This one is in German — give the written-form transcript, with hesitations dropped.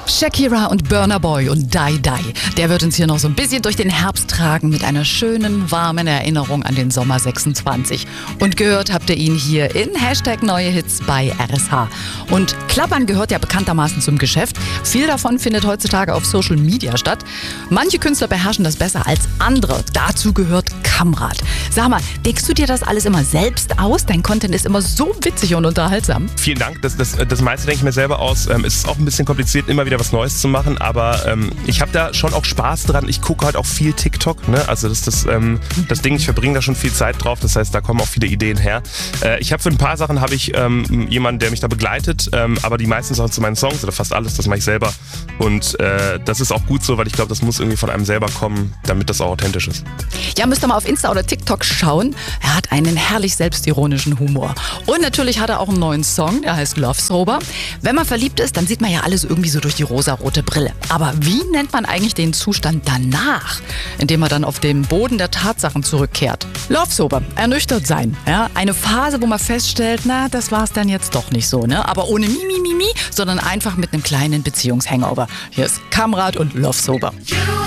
Shakira und Burna Boy und Die Die. Der wird uns hier noch so ein bisschen durch den Herbst tragen mit einer schönen, warmen Erinnerung an den Sommer 26. Und gehört habt ihr ihn hier in #Neue Hits bei RSH. Und Klappern gehört ja bekanntermaßen zum Geschäft. Viel davon findet heutzutage auf Social Media statt. Manche Künstler beherrschen das besser als andere. Dazu gehört Kamrat. Sag mal, denkst du dir das alles immer selbst aus? Dein Content ist immer so witzig und unterhaltsam. Vielen Dank. Das meiste denke ich mir selber aus. Es ist auch ein bisschen kompliziert, immer wieder was Neues zu machen, aber ich habe da schon auch Spaß dran. Ich gucke halt auch viel TikTok, ne? Also das Ding, ich verbringe da schon viel Zeit drauf, das heißt, da kommen auch viele Ideen her. Ich habe für ein paar Sachen jemanden, der mich da begleitet, aber die meisten Sachen zu meinen Songs oder fast alles, das mache ich selber und das ist auch gut so, weil ich glaube, das muss irgendwie von einem selber kommen, damit das auch authentisch ist. Ja, müsst ihr mal auf Insta oder TikTok schauen. Er hat einen herrlich selbstironischen Humor. Und natürlich hat er auch einen neuen Song, der heißt Love Sober. Wenn man verliebt ist, dann sieht man ja alles irgendwie so durch die rosarote Brille. Aber wie nennt man eigentlich den Zustand danach, indem man dann auf den Boden der Tatsachen zurückkehrt? Love Sober, ernüchtert sein. Ja? Eine Phase, wo man feststellt, na, das war's dann jetzt doch nicht so. Ne? Aber ohne Mimi, sondern einfach mit einem kleinen Beziehungshangover. Hier ist Kamrat und Love Sober.